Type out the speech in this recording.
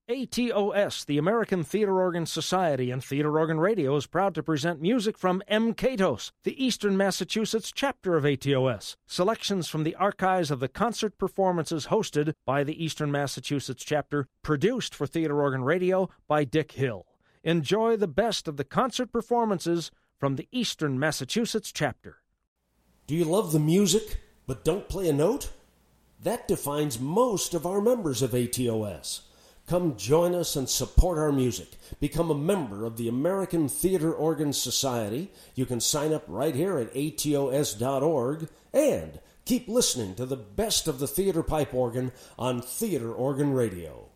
ATOS, the American Theater Organ Society, and Theater Organ Radio is proud to present music from MKATOS, the Eastern Massachusetts chapter of ATOS. Selections from the archives of the concert performances hosted by the Eastern Massachusetts chapter, produced for Theater Organ Radio by Dick Hill. Enjoy the best of the concert performances from the Eastern Massachusetts chapter. Do you love the music, but don't play a note? That defines most of our members of ATOS. Come join us and support our music. Become a member of the American Theater Organ Society. You can sign up right here at atos.org. And keep listening to the best of the theater pipe organ on Theater Organ Radio.